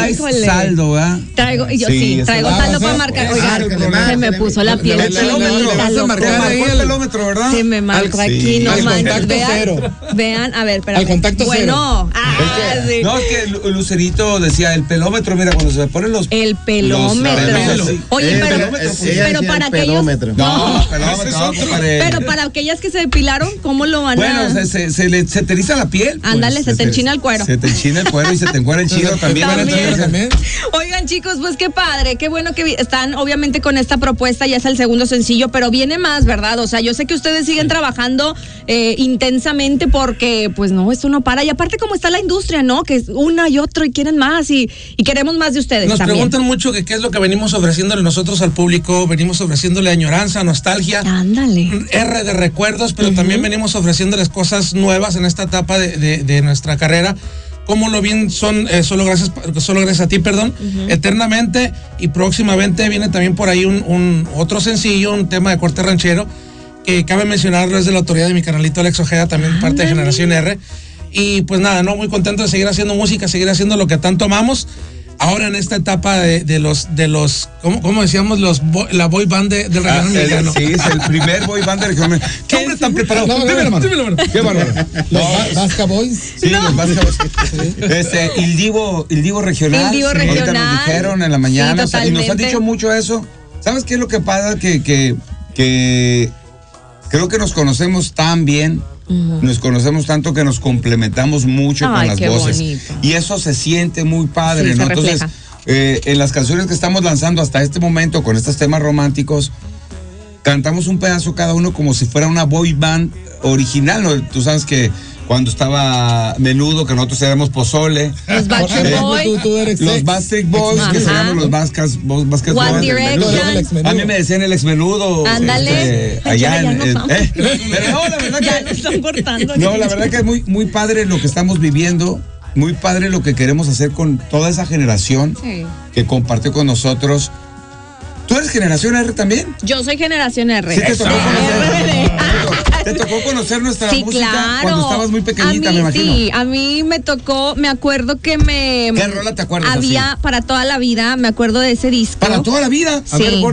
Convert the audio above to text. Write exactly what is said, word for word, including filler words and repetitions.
traes saldo, ¿verdad? Traigo, yo sí, Sí, traigo eso- saldo Ah, para sí, marcar. es Oigan, algo, se ¿verdad? me puso la piel El pelómetro, chinita, le vas a loca. marcar ahí el pelómetro, ¿verdad? Se me marcó Al- aquí, sí. no Al manches. contacto Vean, cero. vean, a ver, espérame. Al contacto bueno, cero. ah, Es que- sí. No, es que Lu- Lucerito decía el pelómetro, mira, cuando se me ponen los. El pelómetro. los- sí. Oye, El pero, pelómetro, pues. pero para aquellos. No, pelómetro, no, compadre. Pero para aquellas que se depilaron, ¿cómo lo van a...? Bueno, se, se, se, le, se te eriza la piel. pues. Ándale, se te enchina el cuero. Se te enchina el cuero y se te encuera el chino también. También. Oigan, chicos, pues qué padre, qué bueno que vi- están obviamente con esta propuesta, ya es el segundo sencillo, pero viene más, ¿verdad? O sea, yo sé que ustedes siguen trabajando eh, intensamente porque, pues no, esto no para. Y aparte como está la industria, ¿no? Que es una y otro y quieren más y, y queremos más de ustedes Nos también. preguntan mucho que qué es lo que venimos ofreciéndole nosotros al público. Venimos ofreciéndole añoranza, nostalgia. Ándale. R de recuerdos, pero también venimos ofreciéndoles cosas nuevas en esta etapa de, de, de nuestra carrera. Como lo bien son, eh, solo gracias solo gracias a ti, perdón, eternamente. Y próximamente viene también por ahí un, un otro sencillo, un tema de corte ranchero, que cabe mencionarlo, es de la autoridad de mi canalito Alex Ojeda, también Ándale. parte de Generación R. Y pues nada, no, muy contento de seguir haciendo música, seguir haciendo lo que tanto amamos. Ahora en esta etapa de, de los, de los, ¿cómo, cómo decíamos? Los bo- la boy band de, del Ah, regional el- mexicano. sí, es el primer boy band del regional. ¿Qué hombre tan preparado? No, no, Dímelo, no, mano. dímelo, mano. Qué bárbaro. Los Ba- Vasca Boys. Sí, los Vasca Boys. Este, Il Divo, Il Divo regional. Il Divo sí, ahorita regional. nos dijeron en la mañana. Sí, o sea, y nos han totalmente. dicho mucho eso. ¿Sabes qué es lo que pasa? Que, que, que creo que nos conocemos tan bien. Nos conocemos tanto que nos complementamos mucho Ay, con las qué voces. bonito. Y eso se siente muy padre, Sí, ¿no? se Entonces, refleja. eh, en las canciones que estamos lanzando hasta este momento con estos temas románticos, cantamos un pedazo cada uno como si fuera una boy band original, ¿no? Tú sabes que cuando estaba Menudo, que nosotros éramos Pozole. Los Backstreet Eh, Boys. Tú, tú eres Los ex- Backstreet Boys, Ajá. que se llaman los Vascas, Bos- Vascas One Boys. Direction. Tú eres el exmenudo. A mí me decían el exmenudo. Ándale. este, Ay, allá ya, ya en, nos en- vamos. eh, pero no, la verdad Ya que lo están cortando. no, la verdad que es muy, muy padre lo que estamos viviendo, muy padre lo que queremos hacer con toda esa generación Sí. que compartió con nosotros. ¿Tú eres generación R también? Yo soy generación R. Sí, te tocó De conocer, R B D. te tocó conocer nuestra Sí, música claro. cuando estabas muy pequeñita, a mí, me imagino. Sí, a mí me tocó, me acuerdo que me... ¿Qué rola te acuerdas Había así? para toda la vida, me acuerdo de ese disco. Para toda la vida. A Sí. ver,